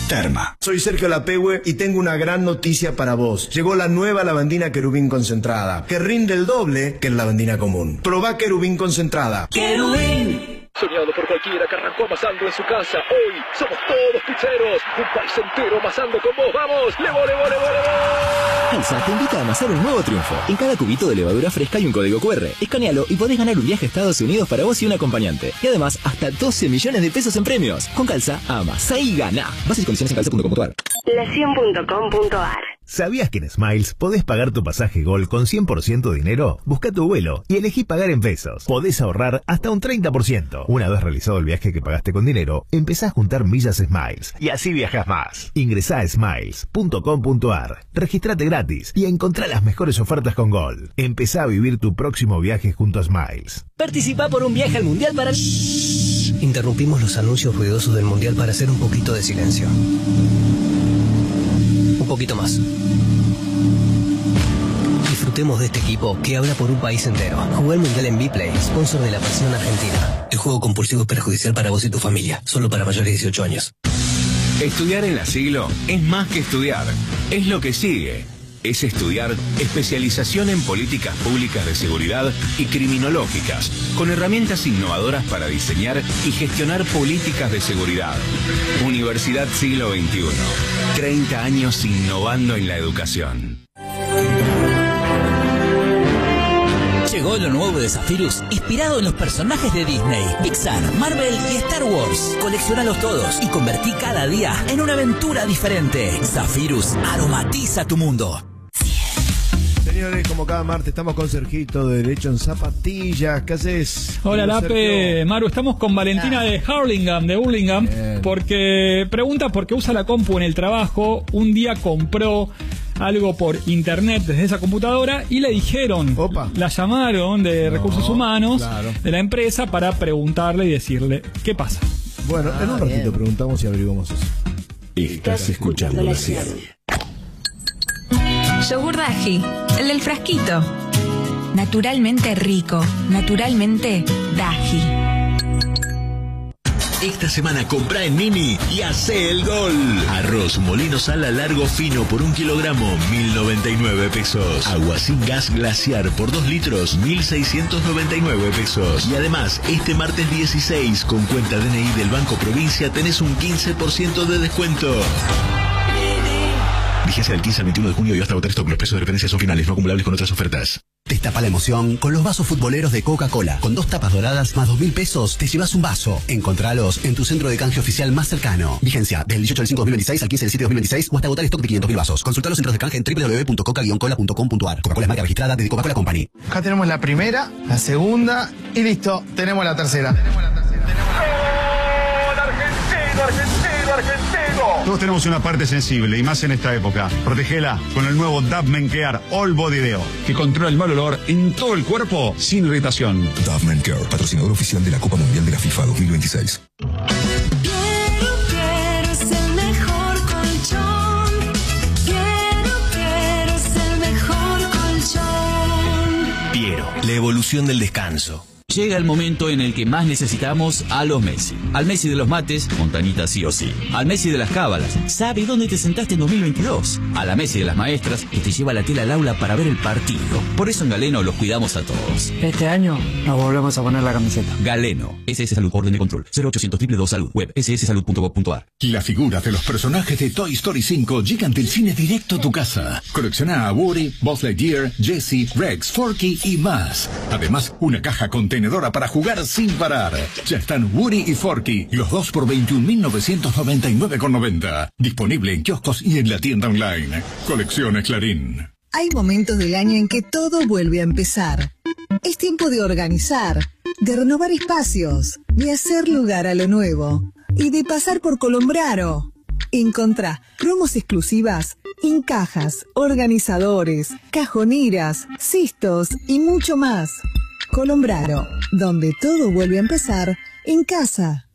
Terma. Soy Sergio Lapehue y tengo una gran noticia para vos. Llegó la nueva lavandina Querubín concentrada, que rinde el doble que la lavandina común. Probá Querubín concentrada. ¡Querubín! Soñado por cualquiera que arrancó amasando en su casa. Hoy somos todos pizzeros. Un país entero amasando con vos. ¡Vamos! ¡Levo, levo, levo, levo! Alsa te invita a amasar un nuevo triunfo. En cada cubito de levadura fresca hay un código QR. Escanealo y podés ganar un viaje a Estados Unidos para vos y un acompañante. Y además, hasta 12 millones de pesos en premios. Con Calza, amasa y gana. Bases y condiciones en calza.com.ar. La100.com.ar. ¿Sabías que en Smiles podés pagar tu pasaje Gol con 100% dinero? Busca tu vuelo y elegí pagar en pesos. Podés ahorrar hasta un 30%. Una vez realizado el viaje que pagaste con dinero, empezá a juntar millas Smiles y así viajás más. Ingresá a smiles.com.ar, registrate gratis y encontrá las mejores ofertas con Gol. Empezá a vivir tu próximo viaje junto a Smiles. Participa por un viaje al Mundial para... Interrumpimos los anuncios ruidosos del Mundial para hacer un poquito de silencio. Un poquito más. Disfrutemos de este equipo que habla por un país entero. Juega el Mundial en Bplay, sponsor de la Pasión Argentina. El juego compulsivo es perjudicial para vos y tu familia. Solo para mayores de 18 años. Estudiar en la Siglo es más que estudiar. Es lo que sigue. Es estudiar especialización en políticas públicas de seguridad y criminológicas, con herramientas innovadoras para diseñar y gestionar políticas de seguridad. Universidad Siglo XXI. 30 años innovando en la educación. Llegó lo nuevo de Zephyrus, inspirado en los personajes de Disney, Pixar, Marvel y Star Wars. Coleccionalos todos y convertí cada día en una aventura diferente. Zephyrus aromatiza tu mundo. Señores, como cada martes estamos con Sergito de Derecho en Zapatillas. ¿Qué haces? Hola, Lape. Maru, estamos con Valentina de Hurlingham, porque pregunta por qué usa la compu en el trabajo. Un día compró algo por internet desde esa computadora y le dijeron, la llamaron de recursos humanos de la empresa para preguntarle y decirle qué pasa. Bueno, en un ratito preguntamos y averiguamos eso. Estás escuchando la 100. Yogur Daji, el del frasquito. Naturalmente rico, naturalmente Daji. Esta semana compra en Mini y hace el gol. Arroz molino sala largo fino por 1 kilogramo, 1.099 pesos. Agua sin gas glaciar por 2 litros, 1.699 pesos. Y además, este martes 16, con cuenta DNI del Banco Provincia, tenés un 15% de descuento. Vigencia del 15 al 21 de junio y hasta agotar stock. Los precios de referencia son finales, no acumulables con otras ofertas. Destapa la emoción con los vasos futboleros de Coca-Cola. Con 2 tapas doradas más 2.000 pesos te llevas un vaso. Encontralos en tu centro de canje oficial más cercano. Vigencia del 18 del 5 de 2026 al 15 del 7 de 2026 o hasta agotar stock de 500.000 vasos. Consulta los centros de canje en www.coca-cola.com.ar. Coca-Cola es marca registrada de Coca-Cola Company. Acá tenemos la primera, la segunda y listo, tenemos la tercera. Todos tenemos una parte sensible y más en esta época. Protegela con el nuevo Dove Men Care All Body Deo, que controla el mal olor en todo el cuerpo sin irritación. Dove Men Care, patrocinador oficial de la Copa Mundial de la FIFA 2026. Quiero ser mejor colchón. Quiero ser mejor colchón. Piero, la evolución del descanso. Llega el momento en el que más necesitamos a los Messi. Al Messi de los mates, Montanita sí o sí. Al Messi de las cábalas, sabe dónde te sentaste en 2022. A la Messi de las maestras, que te lleva la tela al aula para ver el partido. Por eso en Galeno los cuidamos a todos. Este año nos volvemos a poner la camiseta. Galeno, SS Salud, orden de control, 0800 222 Salud, web sssalud.gov.ar. Las figuras de los personajes de Toy Story 5 llegan del cine directo a tu casa. Colecciona a Woody, Buzz Lightyear, Jessie, Rex, Forky y más. Además, una caja contenedora para jugar sin parar. Ya están Woody y Forky, los dos por 21.999,90. Disponible en kioscos y en la tienda online. Colecciones Clarín. Hay momentos del año en que todo vuelve a empezar. Es tiempo de organizar, de renovar espacios, de hacer lugar a lo nuevo y de pasar por Colombraro. Encontrá promos exclusivas en cajas, organizadores, cajoneras, cistos y mucho más. Colombraro, donde todo vuelve a empezar en casa.